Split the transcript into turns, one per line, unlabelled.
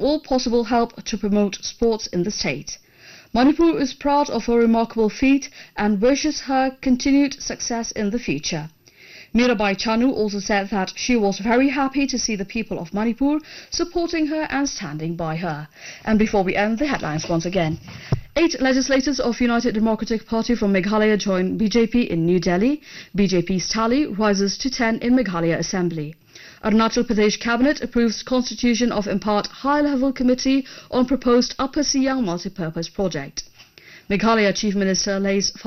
all possible help to promote sports in the state. Manipur is proud of her remarkable feat and wishes her continued success in the future. Mirabai Chanu also said that she was very happy to see the people of Manipur supporting her and standing by her. And before we end, the headlines once again. 8 legislators of United Democratic Party from Meghalaya join BJP in New Delhi. BJP's tally rises to 10 in Meghalaya Assembly. Arunachal Pradesh Cabinet approves constitution of Impart High-Level Committee on proposed Upper Siang Multipurpose Project. Meghalaya Chief Minister lays